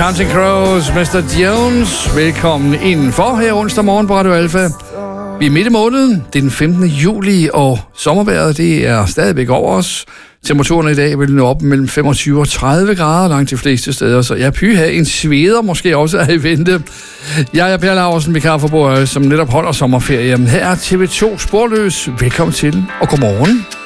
Counting Crows, Mr. Jones. Velkommen indenfor her onsdag morgen på Radio Alfa. Vi er midt i måneden, det er den 15. juli, og sommervejret det er stadigvæk over os. Temperaturen i dag vil nå op mellem 25 og 30 grader langt de fleste steder, så jeg pyha en sveder måske også er i vente. Jeg er Per Laursen, vikar for Borø, som netop holder sommerferie. Her er TV2 Sporløs. Velkommen til, og godmorgen.